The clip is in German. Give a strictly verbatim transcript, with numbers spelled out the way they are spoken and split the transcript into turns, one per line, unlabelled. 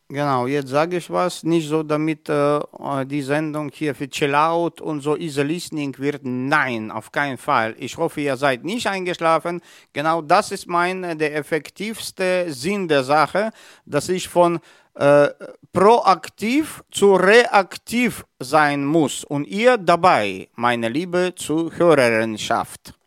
Genau, jetzt sage ich was, nicht so damit äh, die Sendung hier für Chill Out und so Easy Listening wird. Nein, auf keinen Fall. Ich hoffe, ihr seid nicht eingeschlafen. Genau das ist mein, äh, der effektivste Sinn der Sache, dass ich von äh, proaktiv zu reaktiv sein muss und ihr dabei, meine liebe Zuhörerinschaft.